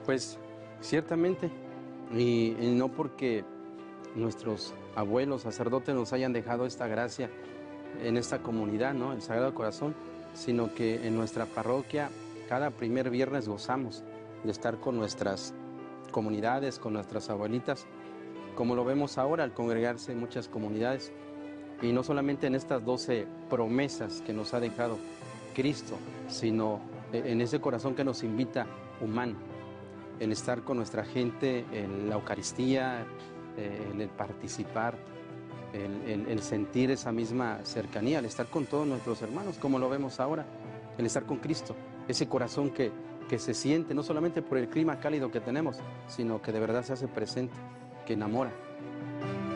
Pues ciertamente, y no porque nuestros abuelos sacerdotes nos hayan dejado esta gracia en esta comunidad, ¿no? El Sagrado Corazón, sino que en nuestra parroquia cada primer viernes gozamos de estar con nuestras comunidades, con nuestras abuelitas, como lo vemos ahora al congregarse en muchas comunidades, y no solamente en estas 12 promesas que nos ha dejado Cristo, sino en ese corazón que nos invita humano, el estar con nuestra gente en la Eucaristía, en el participar, el sentir esa misma cercanía, el estar con todos nuestros hermanos, como lo vemos ahora, el estar con Cristo, ese corazón que se siente no solamente por el clima cálido que tenemos, sino que de verdad se hace presente, que enamora.